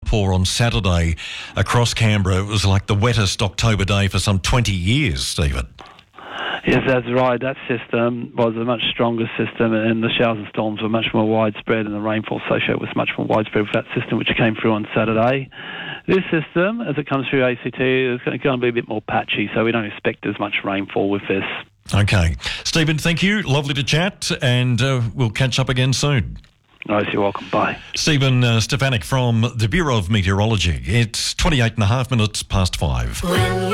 downpour on Saturday across Canberra. It was like the wettest October day for some 20 years, Stephen. Yes, that's right. That system was a much stronger system, and the showers and storms were much more widespread, and the rainfall associated was much more widespread with that system, which came through on Saturday. This system, as it comes through ACT, is going to be a bit more patchy, so we don't expect as much rainfall with this. Okay. Stephen, thank you. Lovely to chat, and we'll catch up again soon. No, you're welcome. Bye. Stephen Stefanik from the Bureau of Meteorology. It's 28 and a half minutes past 5.